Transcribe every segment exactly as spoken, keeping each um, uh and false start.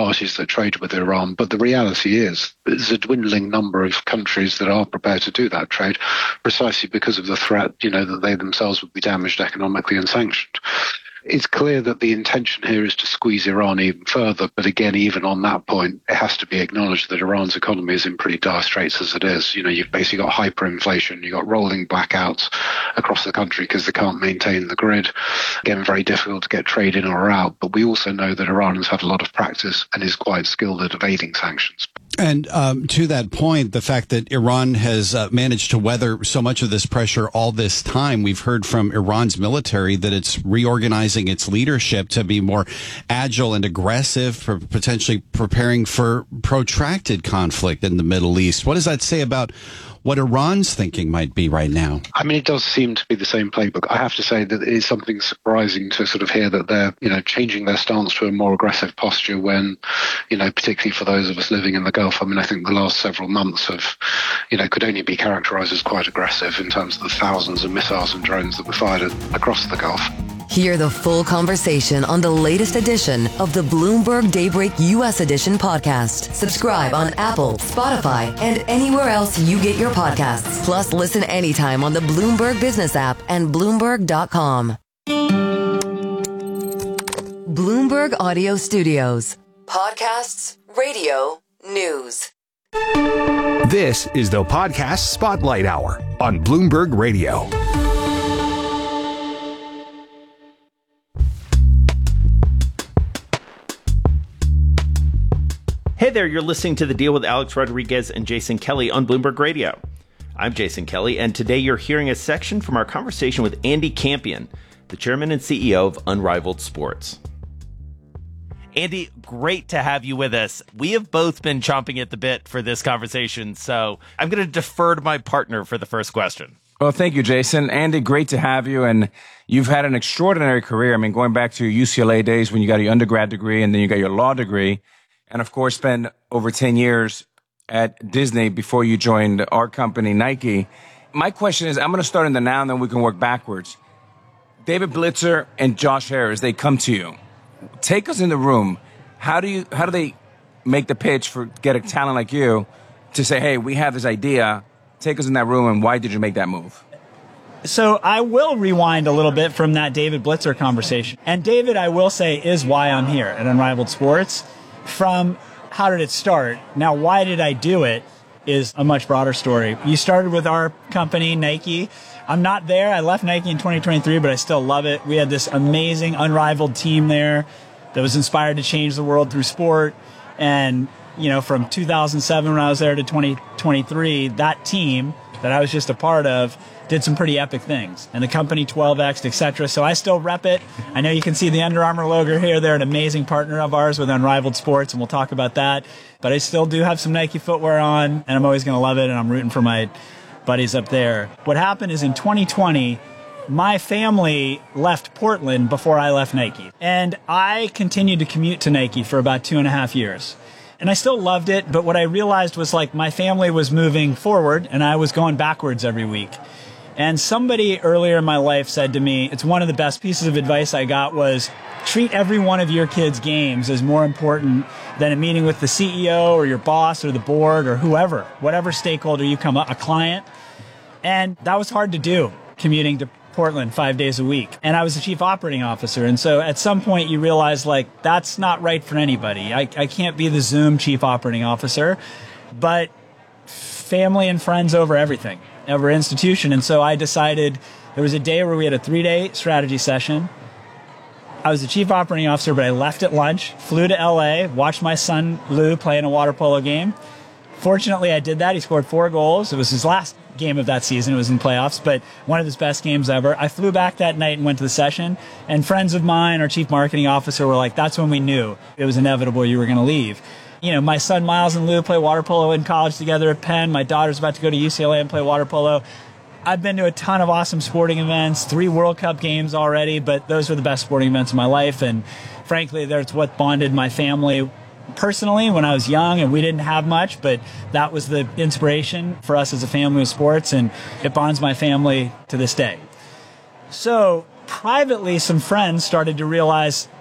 parties that trade with Iran. But the reality is there's a dwindling number of countries that are prepared to do that trade precisely because of the threat, you know, that they themselves would be damaged economically and sanctioned. It's clear that the intention here is to squeeze Iran even further. But again, even on that point, it has to be acknowledged that Iran's economy is in pretty dire straits as it is. You know, you've basically got hyperinflation, you've got rolling blackouts across the country because they can't maintain the grid. Again, very difficult to get trade in or out. But we also know that Iran has had a lot of practice and is quite skilled at evading sanctions. And um, to that point, the fact that Iran has uh, managed to weather so much of this pressure all this time, we've heard from Iran's military that it's reorganizing its leadership to be more agile and aggressive, for potentially preparing for protracted conflict in the Middle East. What does that say about what Iran's thinking might be right now? I mean, it does seem to be the same playbook. I have to say that it is something surprising to sort of hear that they're, you know, changing their stance to a more aggressive posture when, you know, particularly for those of us living in the Gulf, I mean, I think the last several months have, you know, could only be characterized as quite aggressive in terms of the thousands of missiles and drones that were fired across the Gulf. Hear the full conversation on the latest edition of the Bloomberg Daybreak U S Edition podcast. Subscribe on Apple, Spotify, and anywhere else you get your podcasts. Plus, listen anytime on the Bloomberg Business app and Bloomberg dot com. Bloomberg Audio Studios. Podcasts, radio, news. This is the Podcast Spotlight Hour on Bloomberg Radio. Hey there, you're listening to The Deal with Alex Rodriguez and Jason Kelly on Bloomberg Radio. I'm Jason Kelly, and today you're hearing a section from our conversation with Andy Campion, the chairman and C E O of Unrivaled Sports. Andy, great to have you with us. We have both been chomping at the bit for this conversation, so I'm going to defer to my partner for the first question. Well, thank you, Jason. Andy, great to have you. And you've had an extraordinary career. I mean, going back to your U C L A days when you got your undergrad degree and then you got your law degree. And, of course, spent over ten years at Disney before you joined our company, Nike. My question is, I'm going to start in the now and then we can work backwards. David Blitzer and Josh Harris, they come to you. Take us in the room. How do you, how do they make the pitch for get a talent like you to say, hey, we have this idea. Take us in that room, and why did you make that move? So I will rewind a little bit from that David Blitzer conversation. And David, I will say, is why I'm here at Unrivaled Sports. From how did it start? Now, why did I do it is a much broader story. You started with our company, Nike. I'm not there. I left Nike in twenty twenty-three, but I still love it. We had this amazing, unrivaled team there that was inspired to change the world through sport. And, you know, from two thousand seven when I was there to twenty twenty-three, that team that I was just a part of did some pretty epic things. And the company twelve X'd, et cetera. So I still rep it. I know you can see the Under Armour logo here. They're an amazing partner of ours with Unrivaled Sports, and we'll talk about that. But I still do have some Nike footwear on, and I'm always going to love it, and I'm rooting for my buddies up there. What happened is in twenty twenty, my family left Portland before I left Nike. And I continued to commute to Nike for about two and a half years. And I still loved it, but what I realized was like my family was moving forward, and I was going backwards every week. And somebody earlier in my life said to me, it's one of the best pieces of advice I got was treat every one of your kids' games as more important than a meeting with the C E O or your boss or the board or whoever, whatever stakeholder you come up, a client. And that was hard to do, commuting to Portland five days a week. And I was the chief operating officer. And so at some point you realize like that's not right for anybody. I, I can't be the Zoom chief operating officer, but family and friends over everything. Over institution. And so I decided there was a day where we had a three-day strategy session. I was the chief operating officer, but I left at lunch, flew to L A, watched my son Lou play in a water polo game. Fortunately, I did that. He scored four goals. It was his last game of that season. It was in playoffs, but one of his best games ever. I flew back that night and went to the session, and friends of mine, our chief marketing officer, were like, that's when we knew it was inevitable you were going to leave. You know, my son Miles and Lou play water polo in college together at Penn. My daughter's about to go to U C L A and play water polo. I've been to a ton of awesome sporting events, three World Cup games already, but those were the best sporting events of my life. And frankly, that's what bonded my family personally when I was young, and we didn't have much, but that was the inspiration for us as a family of sports, and it bonds my family to this day. So privately, some friends started to realize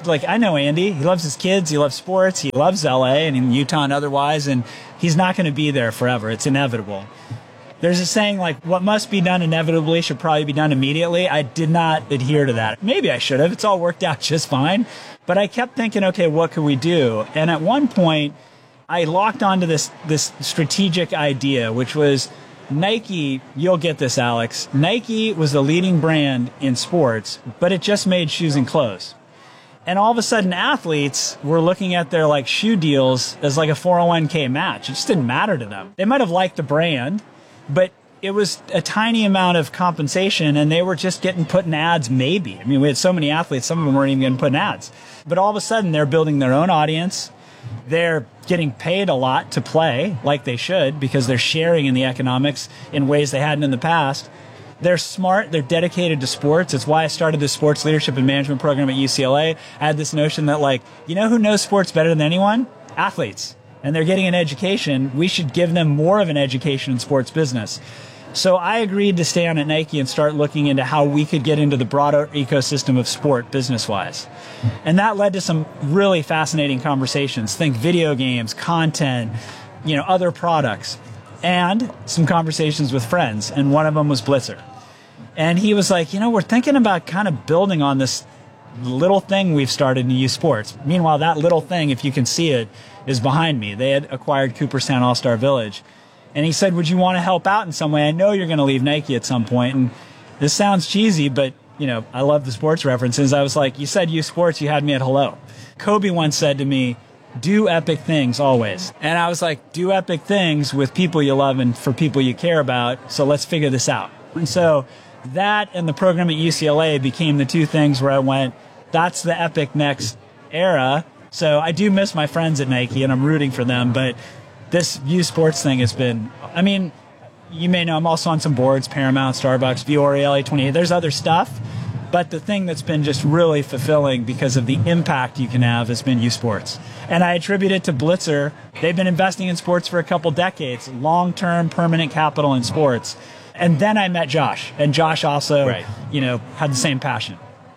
like, I know Andy. He loves his kids. He loves sports. He loves L A and in Utah and otherwise, and he's not going to be there forever. It's inevitable. There's a saying like, what must be done inevitably should probably be done immediately. I did not adhere to that. Maybe I should have. It's all worked out just fine. But I kept thinking, okay, what could we do? And at one point, I locked onto this, this strategic idea, which was Nike. You'll get this, Alex. Nike was the leading brand in sports, but it just made shoes and clothes. And all of a sudden, athletes were looking at their like shoe deals as like a four oh one k match. It just didn't matter to them. They might have liked the brand, but it was a tiny amount of compensation, and they were just getting put in ads maybe. I mean, we had so many athletes, some of them weren't even getting put in ads. But all of a sudden, they're building their own audience. They're getting paid a lot to play, like they should, because they're sharing in the economics in ways they hadn't in the past. They're smart. They're dedicated to sports. It's why I started the sports leadership and management program at U C L A. I had this notion that, like, you know who knows sports better than anyone? Athletes. And they're getting an education. We should give them more of an education in sports business. So I agreed to stay on at Nike and start looking into how we could get into the broader ecosystem of sport business-wise. And that led to some really fascinating conversations. Think video games, content, you know, other products, and some conversations with friends. And one of them was Blitzer. And he was like, you know, we're thinking about kind of building on this little thing we've started in youth sports. Meanwhile, that little thing, if you can see it, is behind me. They had acquired Cooperstown All-Star Village. And he said, would you want to help out in some way? I know you're going to leave Nike at some point. And this sounds cheesy, but, you know, I love the sports references. I was like, you said youth sports, you had me at hello. Kobe once said to me, do epic things always. And I was like, do epic things with people you love and for people you care about. So let's figure this out. And so that and the program at U C L A became the two things where I went, that's the epic next era. So I do miss my friends at Nike, and I'm rooting for them. But this youth sports thing has been, I mean, you may know I'm also on some boards, Paramount, Starbucks, Viore, L A twenty-eight. There's other stuff. But the thing that's been just really fulfilling because of the impact you can have has been youth sports. And I attribute it to Blitzer. They've been investing in sports for a couple decades, long-term permanent capital in sports. And then I met Josh, and Josh also, right. you know, had the same passion.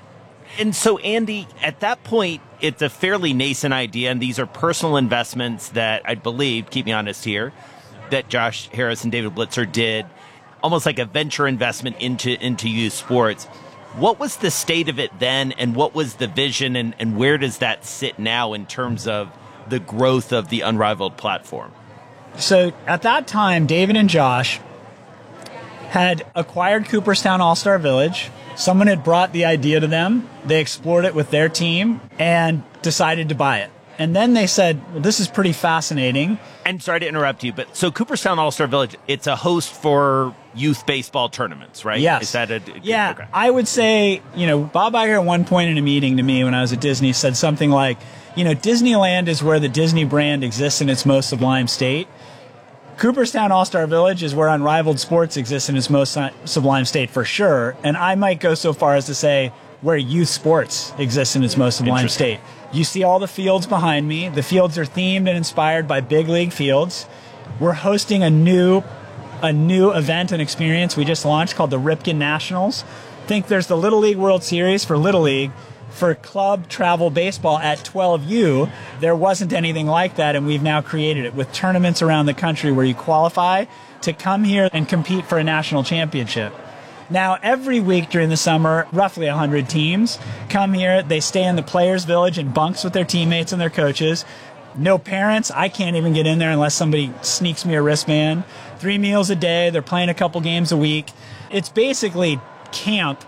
And so, Andy, at that point, it's a fairly nascent idea, and these are personal investments that I believe, keep me honest here, that Josh Harris and David Blitzer did, almost like a venture investment into, into youth sports. What was the state of it then, and what was the vision, and, and where does that sit now in terms of the growth of the Unrivaled platform? So at that time, David and Josh had acquired Cooperstown All-Star Village. Someone had brought the idea to them. They explored it with their team and decided to buy it. And then they said, well, this is pretty fascinating. And sorry to interrupt you, but so Cooperstown All-Star Village, it's a host for youth baseball tournaments, right? Yes. Is that a, yeah, okay. I would say, you know, Bob Iger at one point in a meeting to me when I was at Disney said something like, you know, Disneyland is where the Disney brand exists in its most sublime state. Cooperstown All-Star Village is where Unrivaled Sports exists in its most sublime state for sure. And I might go so far as to say where youth sports exists in its most sublime state. You see all the fields behind me. The fields are themed and inspired by big league fields. We're hosting a new a new event and experience we just launched called the Ripken Nationals. Think there's the Little League World Series for Little League. For club travel baseball at twelve U, there wasn't anything like that, and we've now created it with tournaments around the country where you qualify to come here and compete for a national championship. Now, every week during the summer, roughly one hundred teams come here. They stay in the Players Village in bunks with their teammates and their coaches. No parents. I can't even get in there unless somebody sneaks me a wristband. Three meals a day. They're playing a couple games a week. It's basically camp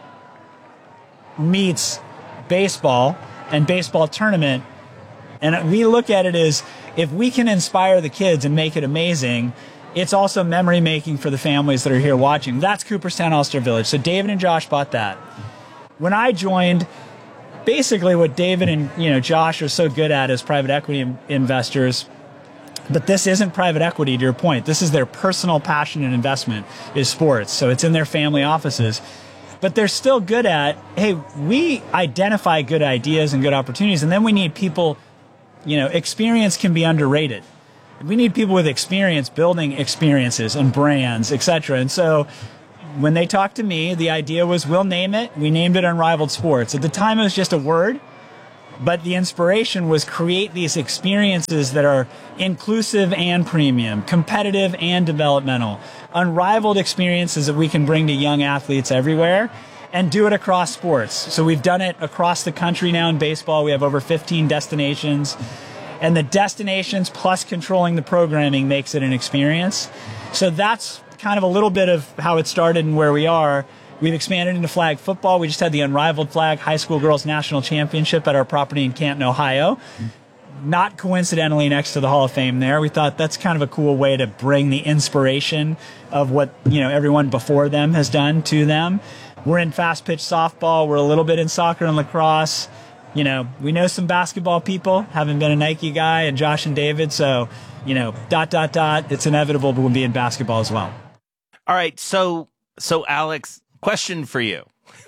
meets baseball and baseball tournament. And we look at it as if we can inspire the kids and make it amazing, it's also memory making for the families that are here watching. That's Cooperstown All-Star Village. So David and Josh bought that. When I joined, basically what David and you know Josh are so good at as private equity investors, but this isn't private equity to your point. This is their personal passion and investment is sports. So it's in their family offices. But they're still good at, hey, we identify good ideas and good opportunities, and then we need people, you know, experience can be underrated. We need people with experience building experiences and brands, et cetera. And so when they talked to me, the idea was we'll name it. We named it Unrivaled Sports. At the time, it was just a word. But the inspiration was create these experiences that are inclusive and premium, competitive and developmental, unrivaled experiences that we can bring to young athletes everywhere and do it across sports. So we've done it across the country now in baseball. We have over fifteen destinations. And the destinations plus controlling the programming makes it an experience. So that's kind of a little bit of how it started and where we are. We've expanded into flag football. We just had the Unrivaled Flag High School Girls National Championship at our property in Canton, Ohio. Not coincidentally next to the Hall of Fame there. We thought that's kind of a cool way to bring the inspiration of what, you know, everyone before them has done to them. We're in fast pitch softball. We're a little bit in soccer and lacrosse. You know, we know some basketball people, having been a Nike guy, and Josh and David. So, you know, dot, dot, dot. It's inevitable we'll be in basketball as well. All right. So, so Alex, question for you.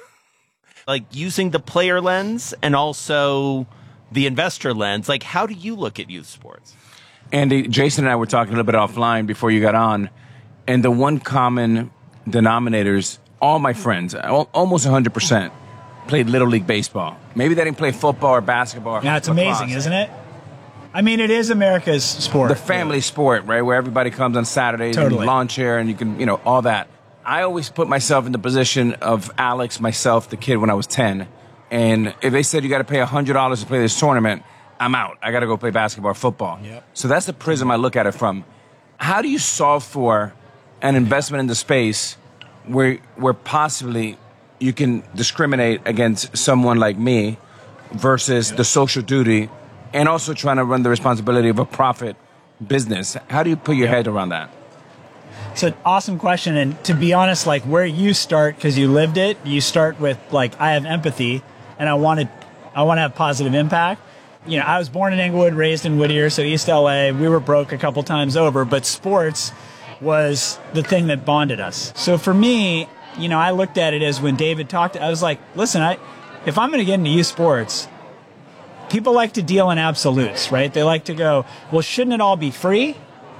Like using the player lens and also the investor lens, like how do you look at youth sports? Andy, Jason and I were talking a little bit offline before you got on, and the one common denominators, all my friends, almost one hundred percent, played Little League Baseball. Maybe they didn't play football or basketball. Or yeah, it's amazing, isn't it? I mean, it is America's sport. The family sport, right, where everybody comes on Saturdays totally. And lawn chair and you can, you know, all that. I always put myself in the position of Alex, myself, the kid when I was ten. And if they said you got to pay one hundred dollars to play this tournament, I'm out. I got to go play basketball or football. Yep. So that's the prism I look at it from. How do you solve for an investment in the space where where possibly you can discriminate against someone like me versus yep. the social duty and also trying to run the responsibility of a profit business? How do you put your yep. head around that? It's an awesome question. And to be honest, like where you start, because you lived it, you start with like, I have empathy and I wanted, I want to have positive impact. You know, I was born in Inglewood, raised in Whittier, so East L A. We were broke a couple times over, but sports was the thing that bonded us. So for me, you know, I looked at it as when David talked, I was like, listen, I, if I'm going to get into youth sports, people like to deal in absolutes, right? They like to go, well, shouldn't it all be free?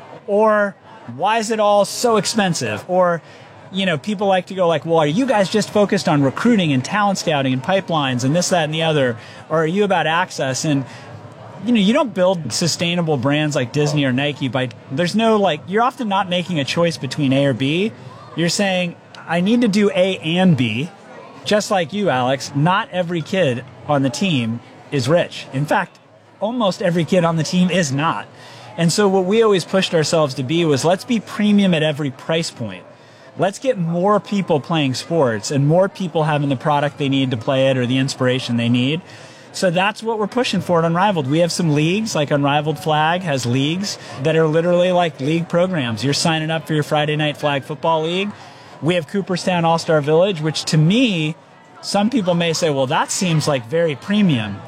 Or why is it all so expensive? Or, you know, people like to go like, well, are you guys just focused on recruiting and talent scouting and pipelines and this, that, and the other? Or are you about access? And, you know, you don't build sustainable brands like Disney or Nike by, there's no like, you're often not making a choice between A or B. You're saying, I need to do A and B. Just like you, Alex, not every kid on the team is rich. In fact, almost every kid on the team is not. And so what we always pushed ourselves to be was let's be premium at every price point. Let's get more people playing sports and more people having the product they need to play it or the inspiration they need. So that's what we're pushing for at Unrivaled. We have some leagues, like Unrivaled Flag has leagues that are literally like league programs. You're signing up for your Friday night flag football league. We have Cooperstown All-Star Village, which to me, some people may say, well, that seems like very premium.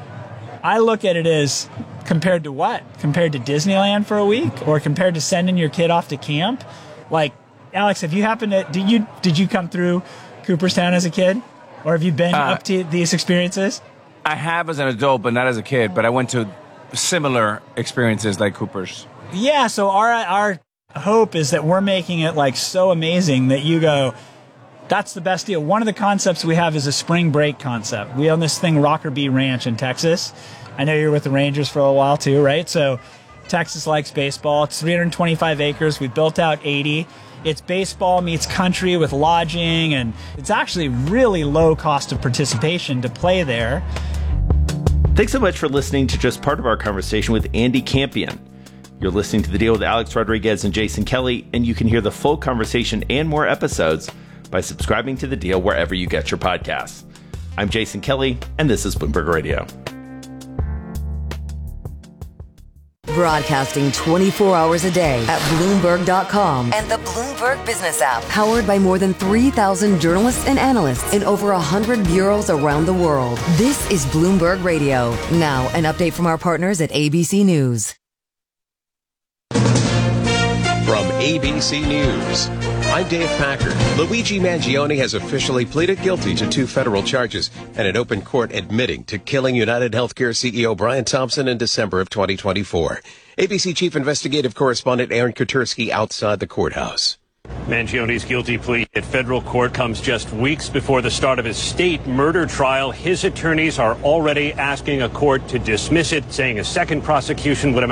I look at it as compared to what? Compared to Disneyland for a week? Or compared to sending your kid off to camp? Like, Alex, have you happened to, did you, did you come through Cooperstown as a kid? Or have you been uh, up to these experiences? I have as an adult, but not as a kid. But I went to similar experiences like Cooper's. Yeah, so our our hope is that we're making it like so amazing that you go, that's the best deal. One of the concepts we have is a spring break concept. We own this thing, Rockerbie Ranch in Texas. I know you were with the Rangers for a while too, right? So Texas likes baseball. It's three hundred twenty-five acres. We built out eighty. It's baseball meets country with lodging, and it's actually really low cost of participation to play there. Thanks so much for listening to just part of our conversation with Andy Campion. You're listening to The Deal with Alex Rodriguez and Jason Kelly, and you can hear the full conversation and more episodes by subscribing to The Deal wherever you get your podcasts. I'm Jason Kelly, and this is Bloomberg Radio. Broadcasting twenty-four hours a day at Bloomberg dot com and the Bloomberg Business app. Powered by more than three thousand journalists and analysts in over one hundred bureaus around the world. This is Bloomberg Radio. Now, an update from our partners at A B C News. From A B C News, I'm Dave Packer. Luigi Mangione has officially pleaded guilty to two federal charges and an open court admitting to killing United Healthcare C E O Brian Thompson in December of twenty twenty-four. A B C Chief Investigative Correspondent Aaron Katersky outside the courthouse. Mangione's guilty plea at federal court comes just weeks before the start of his state murder trial. His attorneys are already asking a court to dismiss it, saying a second prosecution would